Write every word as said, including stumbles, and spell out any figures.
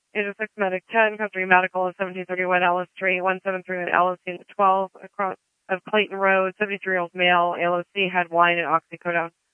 Intersex Medic ten, Country Medical of seventeen thirty-one Ellis Street, one seven three one Ellis, Unit twelve, across of Clayton Road, seventy-three-year-old male, A L O C, had wine and oxycodone.